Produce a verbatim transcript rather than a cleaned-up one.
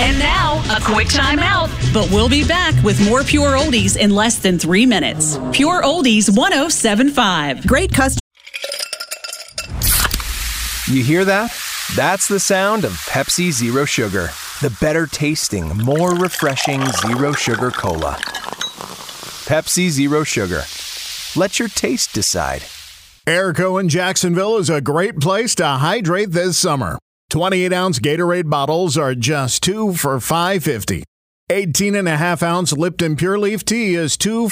And now, a quick timeout. But we'll be back with more Pure Oldies in less than three minutes. Pure Oldies one oh seven point five. Great customer. You hear that? That's the sound of Pepsi Zero Sugar. The better tasting, more refreshing Zero Sugar Cola. Pepsi Zero Sugar. Let your taste decide. Airco in Jacksonville is a great place to hydrate this summer. twenty-eight ounce Gatorade bottles are just two for five fifty. eighteen and a half ounce Lipton Pure Leaf tea is two